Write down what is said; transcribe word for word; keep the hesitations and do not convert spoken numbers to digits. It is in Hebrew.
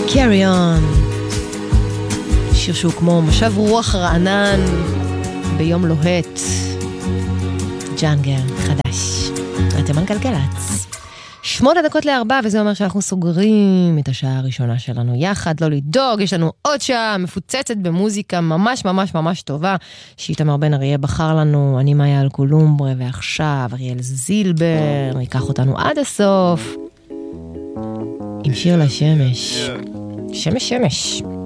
Carry on. שיר שהוא כמו משב רוח רענן ביום לוהט. ג'אנגל חדש. אתם על גלגלצ. שמונה דקות לארבע, וזה אומר שאנחנו סוגרים את השעה הראשונה שלנו יחד. לא לדאוג, יש לנו עוד שעה מפוצצת במוזיקה ממש ממש ממש טובה, שאיתמר בן אריה בחר לנו. אני מאיה אלקולומברה, ועכשיו אריאל זילבר ייקח אותנו עד הסוף עם שיר לשמש. שמש שמש.